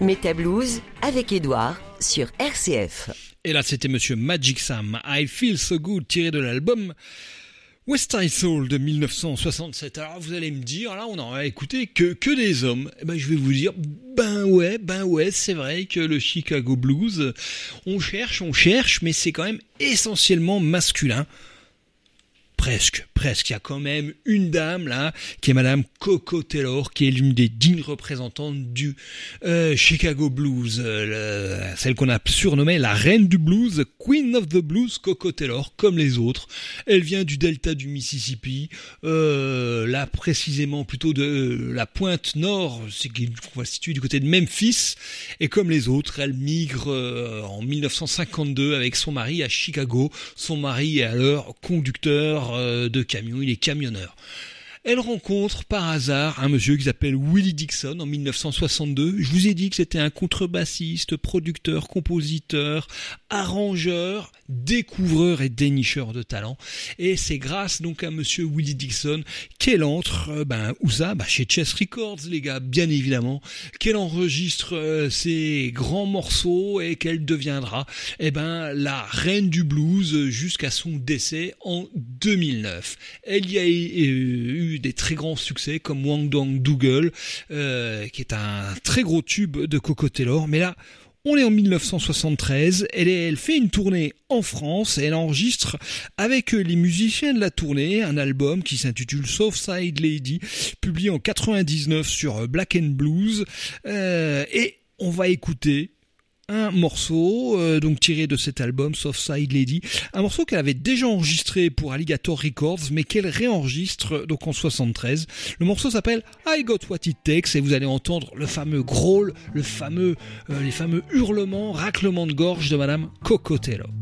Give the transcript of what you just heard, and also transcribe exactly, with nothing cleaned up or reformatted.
Meta Blues avec Édouard sur R C F. Et là, c'était Monsieur Magic Sam, I Feel So Good, tiré de l'album West Side Soul de dix-neuf cent soixante-sept. Alors vous allez me dire, là on en a écouté que, que des hommes. Eh ben, je vais vous dire, ben ouais, ben ouais, c'est vrai que le Chicago Blues, on cherche, on cherche, mais c'est quand même essentiellement masculin. Presque, presque. Il y a quand même une dame là, qui est Madame Coco Taylor, qui est l'une des dignes représentantes du euh, Chicago Blues, euh, le, celle qu'on a surnommée la reine du blues, Queen of the Blues, Coco Taylor, comme les autres. Elle vient du delta du Mississippi, euh, là précisément plutôt de euh, la pointe nord, c'est qu'on va situer du côté de Memphis, et comme les autres, elle migre euh, en dix-neuf cent cinquante-deux avec son mari à Chicago. Son mari est alors conducteur de camion, il est camionneur. Elle rencontre par hasard un monsieur qui s'appelle Willie Dixon en dix-neuf cent soixante-deux. Je vous ai dit que c'était un contrebassiste, producteur, compositeur, arrangeur, découvreur et dénicheur de talent. Et c'est grâce donc à monsieur Willie Dixon qu'elle entre, euh, ben, où ça? Ben, chez Chess Records, les gars, bien évidemment, qu'elle enregistre euh, ses grands morceaux et qu'elle deviendra, eh ben, la reine du blues jusqu'à son décès en deux mille neuf. Elle y a eu des très grands succès comme Wang Dong Dougal, euh, qui est un très gros tube de Coco Taylor. Mais là, on est en dix-neuf cent soixante-treize, elle, est, elle fait une tournée en France, et elle enregistre avec les musiciens de la tournée un album qui s'intitule Southside Lady, publié en quatre-vingt-dix-neuf sur Black and Blues, euh, et on va écouter un morceau euh, donc tiré de cet album Southside Lady, un morceau qu'elle avait déjà enregistré pour Alligator Records mais qu'elle réenregistre donc en soixante-treize. Le morceau s'appelle I Got What It Takes et vous allez entendre le fameux growl, le fameux, euh, les fameux hurlements, raclements de gorge de Madame Coco Taylor.